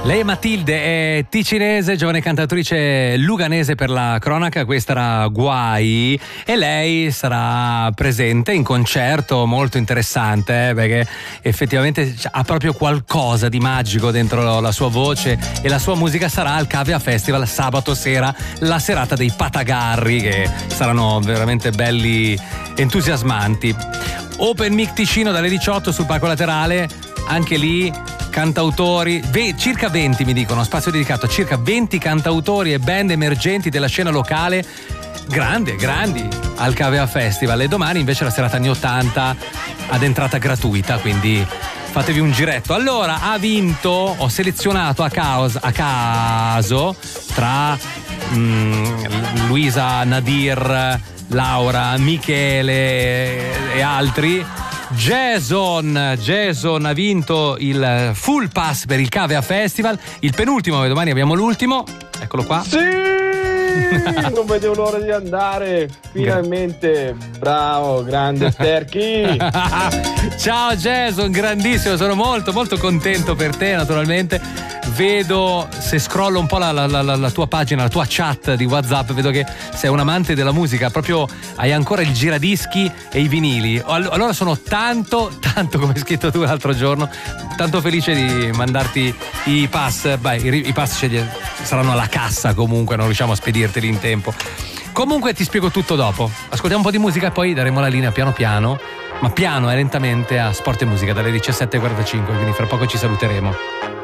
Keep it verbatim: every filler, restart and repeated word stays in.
Lei è Matilde, è ticinese, giovane cantautrice luganese per la cronaca, questa era Guai, e lei sarà presente in concerto molto interessante, eh, perché effettivamente ha proprio qualcosa di magico dentro la sua voce, e la sua musica sarà al Cavea Festival sabato sera, la serata dei Patagarri, che saranno veramente belli, entusiasmanti. Open Mic Ticino dalle diciotto sul palco laterale, anche lì cantautori, ve, circa venti mi dicono, spazio dedicato a circa venti cantautori e band emergenti della scena locale, grandi, grandi, al Cavea Festival. E domani invece la serata anni ottanta ad entrata gratuita, quindi fatevi un giretto. Allora, ha vinto, ho selezionato a caso, a caso tra mm, Luisa, Nadir, Laura, Michele e altri. Jason, Jason ha vinto il full pass per il Cavea Festival, il penultimo, domani abbiamo l'ultimo, eccolo qua. Sì! Non vedevo l'ora di andare, finalmente, bravo, grande Sterchi. Ciao Jason, grandissimo, sono molto molto contento per te, naturalmente. Vedo, se scrollo un po' la, la, la, la tua pagina, la tua chat di WhatsApp, vedo che sei un amante della musica, proprio hai ancora il giradischi e i vinili. Allora sono tanto, tanto, come hai scritto tu l'altro giorno, tanto felice di mandarti i pass. Beh, i, i pass saranno alla cassa comunque, non riusciamo a spedirteli in tempo. Comunque ti spiego tutto dopo. Ascoltiamo un po' di musica e poi daremo la linea piano piano, ma piano e lentamente, a Sport e Musica dalle diciassette e quarantacinque, quindi fra poco ci saluteremo.